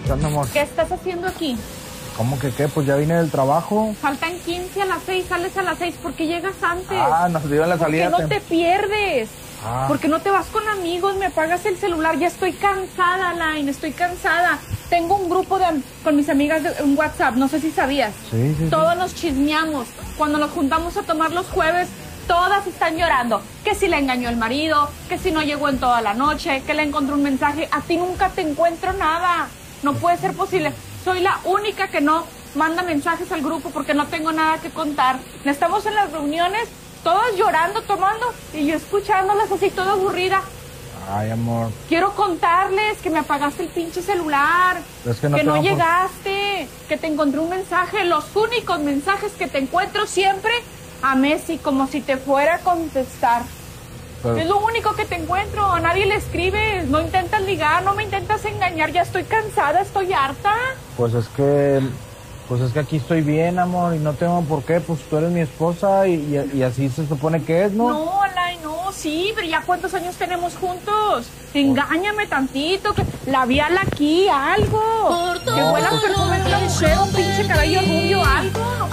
¿Qué onda, amor? ¿Qué estás haciendo aquí? ¿Cómo que qué? Pues ya vine del trabajo. Faltan 15 a las 6, sales a las 6. ¿Por qué llegas antes? Nos dio en la salida. ¿Por qué no te pierdes? ¿Por qué no te vas con amigos? Me apagas el celular. Ya estoy cansada, Line, estoy cansada. Tengo un grupo con mis amigas de un WhatsApp, no sé si sabías. Sí. Todos nos chismeamos. Cuando nos juntamos a tomar los jueves, todas están llorando. Que si le engañó el marido, que si no llegó en toda la noche, que le encontró un mensaje. A ti nunca te encuentro nada. No puede ser posible. Soy la única que no manda mensajes al grupo porque no tengo nada que contar. Estamos en las reuniones, todas llorando, tomando, y yo escuchándolas así toda aburrida. Ay, amor. Quiero contarles que me apagaste el pinche celular, que no llegaste, que te encontré un mensaje, los únicos mensajes que te encuentro siempre a Messi, como si te fuera a contestar. Pero es lo único que te encuentro, a nadie le escribes, no intentas ligar, no me intentas engañar, ya estoy cansada, estoy harta. Pues es que aquí estoy bien, amor, y no tengo por qué, pues tú eres mi esposa y así se supone que es, ¿no? No, Alay, no, sí, pero ya ¿cuántos años tenemos juntos? Engáñame tantito, que labial aquí, algo. Que huela perfume de una mujer, un pinche cabello rubio, algo, ¿no?